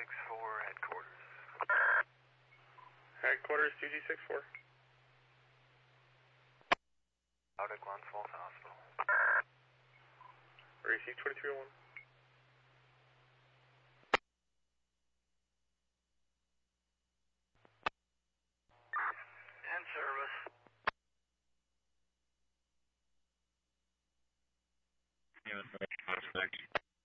headquarters. Headquarters 2G64. Out at Glens Falls Hospital. Receive 2301. In service. Prospect.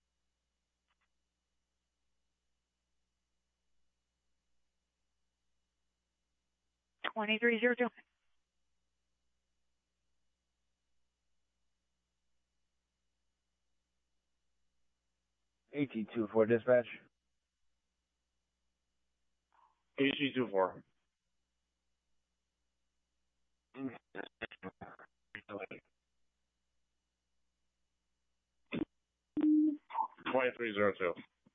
$2302. AT24 dispatch. AT24. $2302.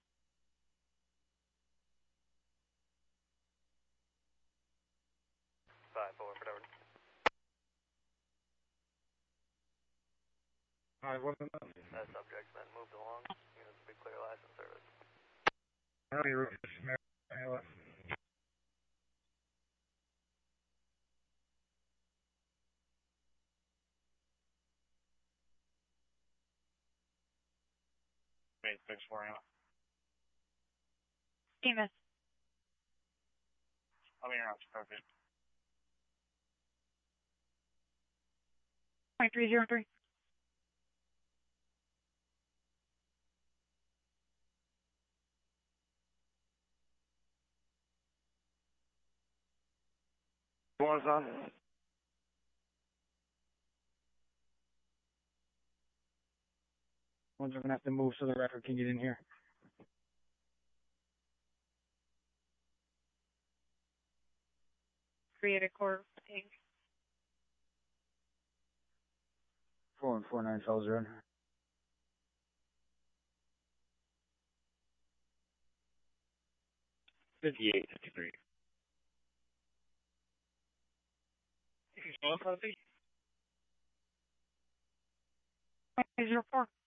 Whatever. I wasn't. That subject's been moved along. Units will be clear license service. Wait, 6-4 out. EMS. I'll be around. Perfect. 2303. What's on? One's gonna have to move so the record can get in here. Create a core ping. 4149 Fells Road. $58.53. $2004.